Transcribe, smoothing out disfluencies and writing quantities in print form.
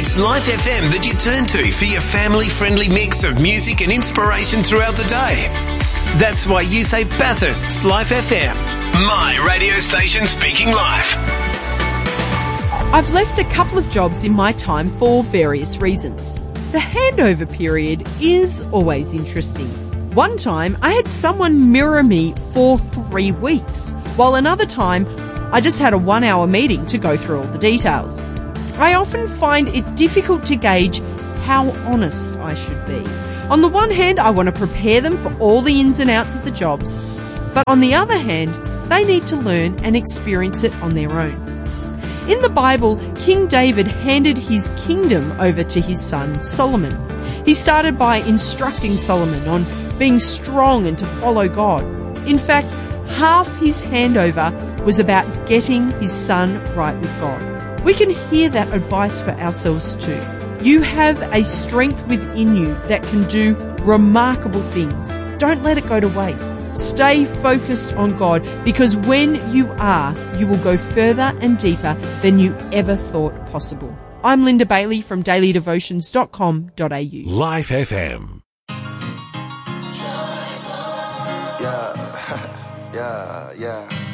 It's Life FM that you turn to for your family-friendly mix of music and inspiration throughout the day. That's why you say Bathurst's Life FM. My radio station speaking life. I've left a couple of jobs in my time for various reasons. The handover period is always interesting. One time, I had someone mirror me for 3 weeks, while another time, I just had a 1-hour meeting to go through all the details. I often find it difficult to gauge how honest I should be. On the one hand, I want to prepare them for all the ins and outs of the jobs, but on the other hand, they need to learn and experience it on their own. In the Bible, King David handed his kingdom over to his son Solomon. He started by instructing Solomon on being strong and to follow God. In fact, half his handover was about getting his son right with God. We can hear that advice for ourselves too. You have a strength within you that can do remarkable things. Don't let it go to waste. Stay focused on God, because when you are, you will go further and deeper than you ever thought possible. I'm Linda Bailey from dailydevotions.com.au. Life FM. Yeah, yeah.